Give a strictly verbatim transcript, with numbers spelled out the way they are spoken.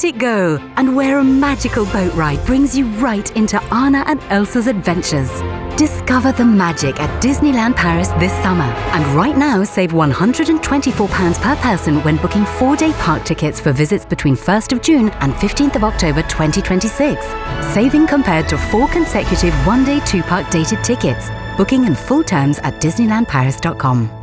let it go and where a magical boat ride brings you right into Anna and Elsa's adventures. Discover the magic at Disneyland Paris this summer. And right now, save one hundred twenty-four pounds per person when booking four-day park tickets for visits between first of June and fifteenth of October twenty twenty-six. Saving compared to four consecutive one-day two-park dated tickets. Booking and full terms at disneyland paris dot com.